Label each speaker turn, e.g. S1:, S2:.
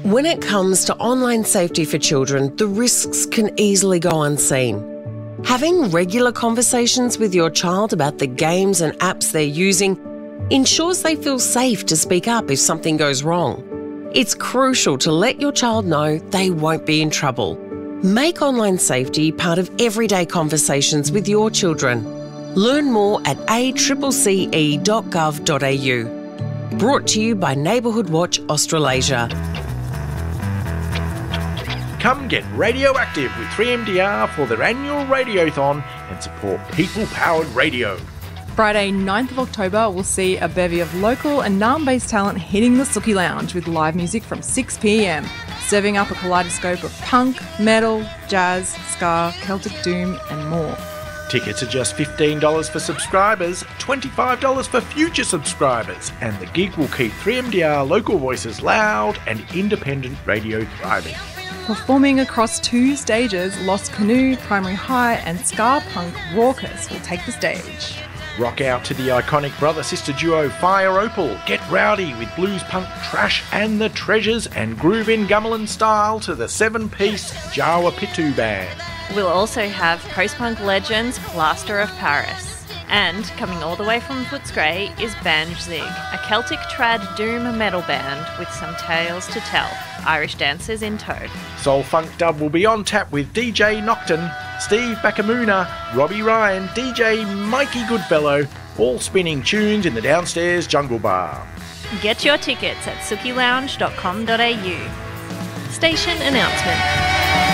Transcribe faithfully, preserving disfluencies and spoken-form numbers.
S1: When it comes to online safety for children, the risks can easily go unseen. Having regular conversations with your child about the games and apps they're using ensures they feel safe to speak up if something goes wrong. It's crucial to let your child know they won't be in trouble. Make online safety part of everyday conversations with your children. Learn more at a c c c e dot gov dot a u. Brought to you by Neighbourhood Watch Australasia.
S2: Come get radioactive with three M D R for their annual Radiothon and support people-powered radio.
S3: Friday ninth of October will see a bevy of local and Naarm-based talent hitting the Sookie Lounge with live music from six p m, serving up a kaleidoscope of punk, metal, jazz, ska, Celtic doom and more.
S2: Tickets are just fifteen dollars for subscribers, twenty-five dollars for future subscribers, and the gig will keep three M D R local voices loud and independent radio thriving.
S3: Performing across two stages, Lost Canoe, Primary High and ska punk Raucous will take the stage.
S2: Rock out to the iconic brother-sister duo Fire Opal, get rowdy with blues punk Trash and the Treasures, and groove in Gummerland style to the seven-piece Jawa Pitu band.
S4: We'll also have post-punk legends Plaster of Paris. And coming all the way from Footscray is Banjzig, a Celtic trad doom metal band with some tales to tell. Irish dancers in tow.
S2: Soul Funk Dub will be on tap with D J Nocturne, Steve Bakamuna, Robbie Ryan, D J Mikey Goodfellow, all spinning tunes in the downstairs Jungle Bar.
S4: Get your tickets at sookie lounge dot com dot a u. Station announcement.